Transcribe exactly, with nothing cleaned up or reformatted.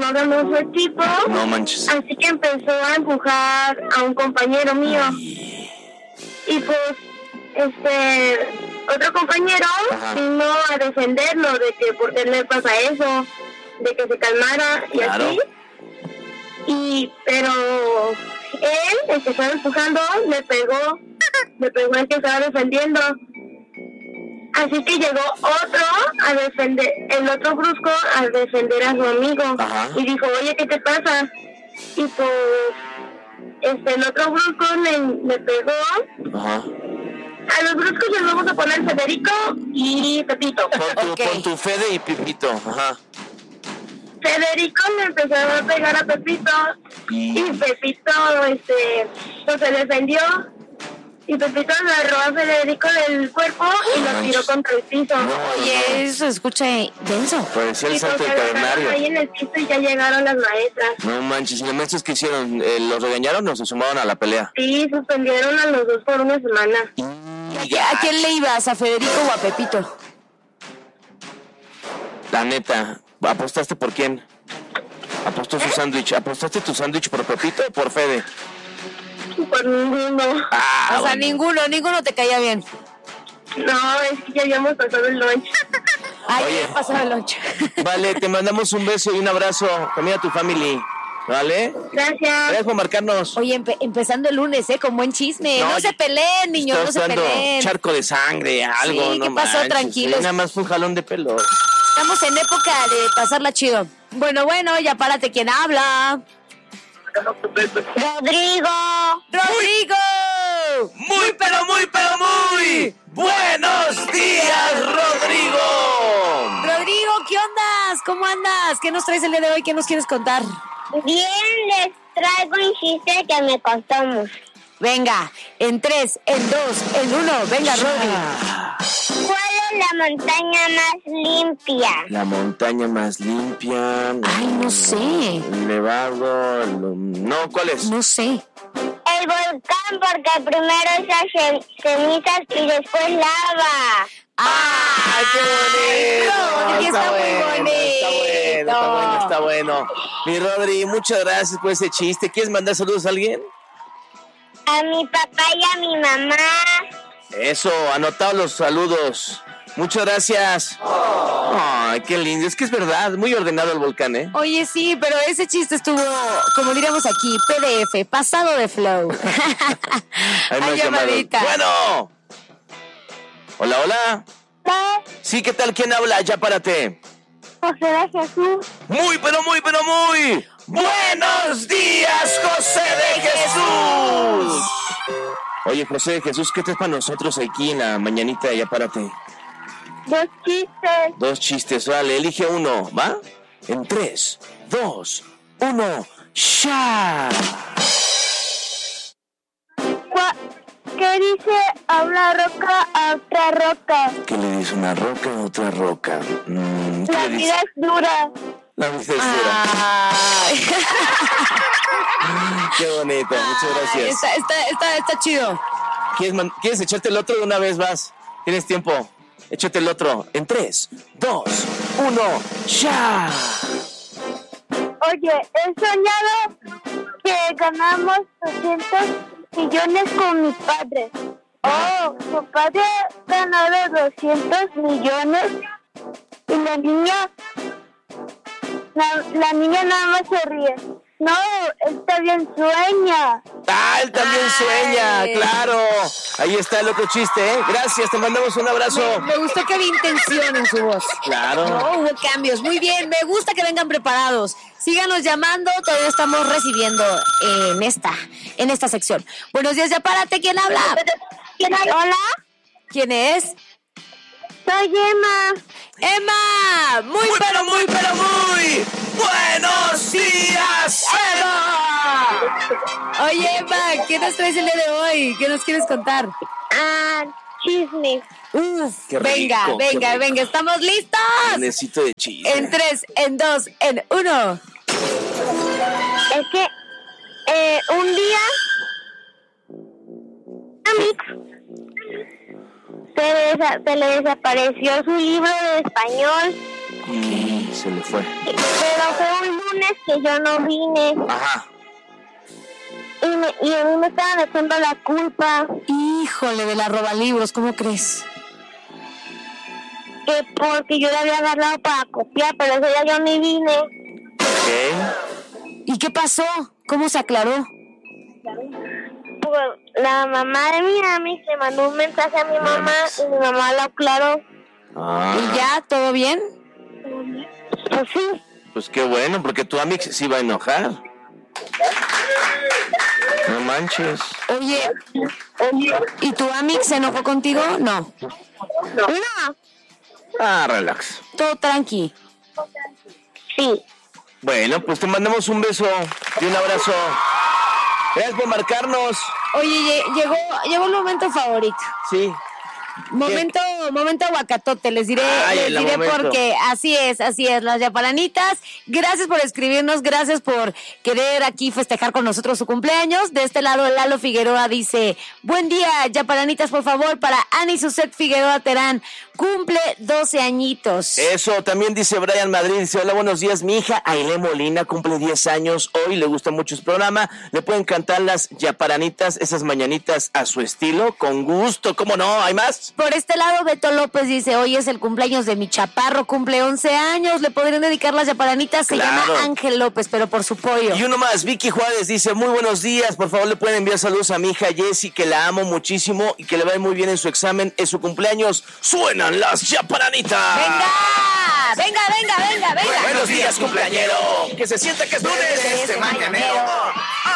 famoso el tipo. No manches. Así que empezó a empujar a un compañero mío. Y pues, este, otro compañero Ajá. vino a defenderlo de que por qué le pasa eso, de que se calmara y Claro. así. Y, pero él, el que estaba empujando, le pegó, le pegó al que estaba defendiendo. Así que llegó otro a defender, el otro brusco a defender a su amigo. Ajá. Y dijo, oye, ¿qué te pasa? Y pues, este, el otro brusco le, le pegó. Ajá. A los bruscos les vamos a poner Federico y Pepito. Pon tu, Ok. pon tu Fede y Pipito. Ajá. Federico le empezó a pegar a Pepito Y... y Pepito, este, pues se defendió. Y Pepito agarró a Federico del cuerpo y lo tiró contra el piso. No, Oye, eso se escucha denso. parecía el Y pues salto se del agarraron cavernario. ahí en el piso y ya llegaron las maestras. No manches, ¿y los maestros qué hicieron? Eh, ¿Los regañaron o se sumaron a la pelea? Sí, suspendieron a los dos por una semana. ¿Y a, a quién le ibas? ¿A Federico o a Pepito? La neta, ¿apostaste por quién? ¿Apostó su sándwich? ¿Apostaste tu sándwich por Pepito o por Fede? Por ninguno. Ah, O sea, bueno. ninguno, ninguno te caía bien. No, es que ya habíamos pasado el lunch. Ay, Oye. ya pasaba el lunch. Vale, te mandamos un beso y un abrazo. También a tu family. ¿Vale? Gracias. Gracias por marcarnos. Oye, empe- empezando el lunes, ¿eh? Con buen chisme. No, No, se yo- peleen, niños, no Estás se dando peleen. charco de sangre, algo, Sí, no ¿qué pasó? manches. Tranquilos. Sí, nada más fue un jalón de pelo. Estamos en época de pasarla chido. Bueno, bueno, ya párate, ¿quién habla? Rodrigo. ¡Rodrigo! Muy, pero muy, pero muy. Buenos días, Rodrigo. Rodrigo, ¿qué ondas? ¿Cómo andas? ¿Qué nos traes el día de hoy? ¿Qué nos quieres contar? Bien, les traigo un chiste que me costó mucho. Venga, en tres, en dos, en uno. Venga, Rodrigo. ¿Cuál es la montaña más limpia? La montaña más limpia. Ay, no sé. Elevado. lo- No, ¿cuál es? No sé. El volcán, porque primero es las ce- cenizas y después lava. ¡Ay, qué bonito! Rodri, está muy Está bueno, bonito. está bueno, está bueno. Mi Rodri, muchas gracias por ese chiste. ¿Quieres mandar saludos a alguien? A mi papá y a mi mamá. Eso, anotado los saludos. Muchas gracias. Ay, qué lindo. Es que es verdad, muy ordenado el volcán, ¿eh? Oye, sí, pero ese chiste estuvo, como diríamos aquí, P D F, pasado de flow. Hay más Ay, llamados. llamadita. Bueno. Hola, hola. ¿Qué? Sí, ¿qué tal? ¿Quién habla? Ya párate. José de Jesús. Muy, pero muy, pero muy. Buenos días, José de Jesús. Oye, José de Jesús, ¿qué traes para nosotros aquí en la mañanita? Ya párate. Dos chistes. Dos chistes, vale, elige uno, ¿va? En tres, dos, uno, ¡ya! Gua- ¿Qué dice a una roca a otra roca? ¿Qué le dice una roca a otra roca? Mm, ¿qué La le dice? vida es dura. La vida es dura. Ay. Qué bonito, muchas Ay, gracias. está, está, está, está chido. ¿Quieres, man- ¿Quieres echarte el otro de una vez? Vas. Tienes tiempo. Échate el otro. En tres, dos, uno, ¡ya! Oye, he soñado que ganamos doscientos millones con mi padre. Oh, su padre ha ganado doscientos millones y la niña, la, la niña nada más se ríe. No, él también sueña. ¡Ah, él también Ay. sueña! ¡Claro! Ahí está el otro chiste, ¿eh? Gracias, te mandamos un abrazo. Me gustó que había intención en su voz. Claro. No hubo cambios. Muy bien, me gusta que vengan preparados. Síganos llamando, todavía estamos recibiendo en esta, en esta sección. Buenos días, ya párate, ¿quién habla? Hola, ¿Quién es? soy Emma. ¡Emma! Muy, Muy, pero pero muy, pero muy. ¡Buenos días, Emma! Oye, Emma, ¿qué nos traes el día de hoy? ¿Qué nos quieres contar? Ah, chisme. Uf, Qué venga, rico, qué venga, rico. venga, ¿estamos listos? Necesito de chiste. En tres, en dos, en uno. Es que eh, un día a mí se, desa- se le desapareció su libro de español, Y se le fue. pero fue un lunes que yo no vine. Ajá. Y, me, y a mí me estaban echando la culpa. Híjole, de la robalibros, ¿cómo crees? Que porque yo le había agarrado para copiar, pero ese día yo ni vine. Ok. ¿Y qué pasó? ¿Cómo se aclaró? Pues la mamá de mi amiga le mandó un mensaje a mi mamá y mi mamá lo aclaró. Ah, ¿Y ya? ¿Todo bien? Pues sí. pues qué bueno, porque tu amigo se iba a enojar. No manches. Oye, ¿y tu amigo se enojó contigo? No. No. Ah, relax. Todo tranqui. Sí. Bueno, pues te mandamos un beso y un abrazo. Gracias por marcarnos. Oye, lle- llegó, llegó el momento favorito. Sí. Momento, momento aguacatote, les diré, Ay, les el diré momento. porque así es, así es, las yaparanitas. Gracias por escribirnos, gracias por querer aquí festejar con nosotros su cumpleaños. De este lado, Lalo Figueroa dice, buen día, yaparanitas, por favor, para Ani Suset Figueroa Terán, cumple doce añitos. Eso, también dice Brian Madrid, dice, hola, buenos días, mi hija Aile Molina cumple diez años hoy, le gusta mucho su programa, le pueden cantar las yaparanitas, esas mañanitas a su estilo, con gusto, ¿cómo no? ¿Hay más? Por este lado, Beto López dice, hoy es el cumpleaños de mi chaparro, cumple once años, le podrían dedicar las yaparanitas, se Claro. llama Ángel López, pero por su pollo. Y uno más, Vicky Juárez dice, muy buenos días, por favor le pueden enviar saludos a mi hija Jessie, que la amo muchísimo y que le va muy bien en su examen, es su cumpleaños, suenan las yaparanitas. ¡Venga! ¡Venga, venga, venga, venga! Buenos días, cumpleañero, que se sienta que es lunes Este mañanero.